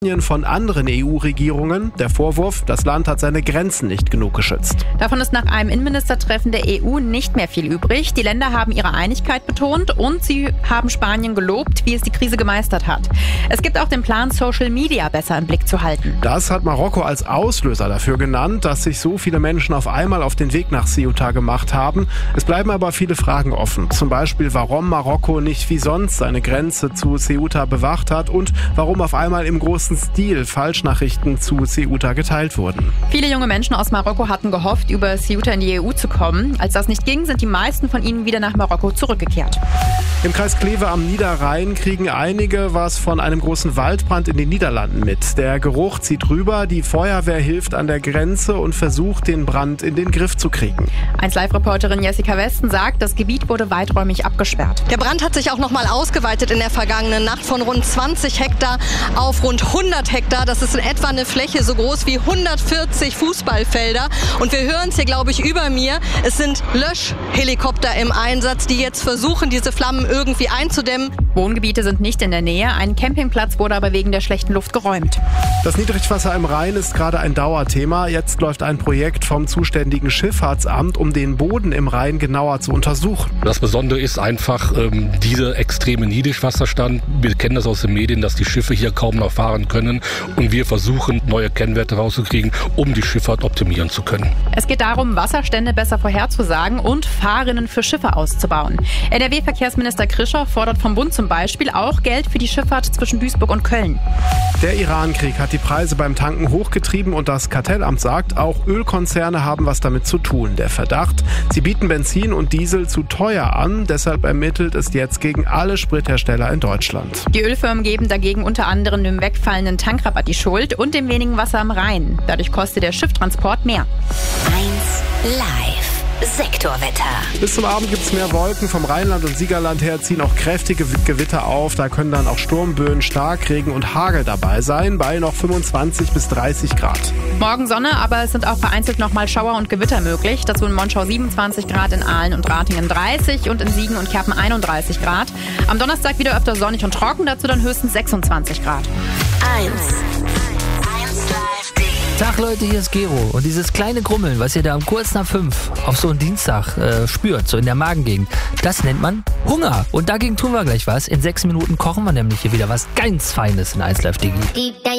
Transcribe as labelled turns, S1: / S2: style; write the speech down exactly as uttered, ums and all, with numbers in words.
S1: von anderen E U-Regierungen. Der Vorwurf, das Land hat seine Grenzen nicht genug geschützt.
S2: Davon ist nach einem Innenministertreffen der E U nicht mehr viel übrig. Die Länder haben ihre Einigkeit betont und sie haben Spanien gelobt, wie es die Krise gemeistert hat. Es gibt auch den Plan, Social Media besser im Blick zu halten.
S1: Das hat Marokko als Auslöser dafür genannt, dass sich so viele Menschen auf einmal auf den Weg nach Ceuta gemacht haben. Es bleiben aber viele Fragen offen. Zum Beispiel, warum Marokko nicht wie sonst seine Grenze zu Ceuta bewacht hat und warum auf einmal im großen Stil Falschnachrichten zu Ceuta geteilt wurden.
S2: Viele junge Menschen aus Marokko hatten gehofft, über Ceuta in die E U zu kommen. Als das nicht ging, sind die meisten von ihnen wieder nach Marokko zurückgekehrt.
S1: Im Kreis Kleve am Niederrhein kriegen einige was von einem großen Waldbrand in den Niederlanden mit. Der Geruch zieht rüber, die Feuerwehr hilft an der Grenze und versucht, den Brand in den Griff zu kriegen.
S2: eins Live-Reporterin Jessica Westen sagt, das Gebiet wurde weiträumig abgesperrt.
S3: Der Brand hat sich auch noch mal ausgeweitet in der vergangenen Nacht von rund zwanzig Hektar auf rund hundert Hektar. Das ist in etwa eine Fläche so groß wie hundertvierzig Fußballfelder. Und wir hören es hier, glaube ich, über mir. Es sind Löschhelikopter im Einsatz, die jetzt versuchen, diese Flammen irgendwie einzudämmen.
S2: Wohngebiete sind nicht in der Nähe. Ein Campingplatz wurde aber wegen der schlechten Luft geräumt.
S1: Das Niedrigwasser im Rhein ist gerade ein Dauerthema. Jetzt läuft ein Projekt vom zuständigen Schifffahrtsamt, um den Boden im Rhein genauer zu untersuchen.
S4: Das Besondere ist einfach ähm, dieser extreme Niedrigwasserstand. Wir kennen das aus den Medien, dass die Schiffe hier kaum noch fahren können. Und wir versuchen, neue Kennwerte rauszukriegen, um die Schifffahrt optimieren zu können.
S2: Es geht darum, Wasserstände besser vorherzusagen und Fahrrinnen für Schiffe auszubauen. N R W-Verkehrsminister Krischer fordert vom Bund zum Beispiel auch Geld für die Schifffahrt zwischen Duisburg und Köln.
S1: Der Iran-Krieg hat die Preise beim Tanken hochgetrieben und das Kartellamt sagt, auch Ölkonzerne haben was damit zu tun. Der Verdacht, sie bieten Benzin und Diesel zu teuer an, deshalb ermittelt es jetzt gegen alle Sprithersteller in Deutschland.
S2: Die Ölfirmen geben dagegen unter anderem dem wegfallenden Tankrabatt die Schuld und dem wenigen Wasser am Rhein. Dadurch kostet der Schifftransport mehr.
S5: eins Live. Sektorwetter.
S1: Bis zum Abend gibt es mehr Wolken. Vom Rheinland und Siegerland her ziehen auch kräftige Gewitter auf. Da können dann auch Sturmböen, Starkregen und Hagel dabei sein, bei noch fünfundzwanzig bis dreißig Grad.
S2: Morgen Sonne, aber es sind auch vereinzelt nochmal Schauer und Gewitter möglich. Dazu in Monschau siebenundzwanzig Grad, in Aalen und Ratingen dreißig und in Siegen und Kerpen einunddreißig Grad. Am Donnerstag wieder öfter sonnig und trocken, dazu dann höchstens sechsundzwanzig Grad.
S5: eins.
S6: Tag Leute, hier ist Gero und dieses kleine Grummeln, was ihr da um kurz nach fünf auf so einen Dienstag äh, spürt, so in der Magengegend, das nennt man Hunger. Und dagegen tun wir gleich was. In sechs Minuten kochen wir nämlich hier wieder was ganz Feines in eins Live Digi.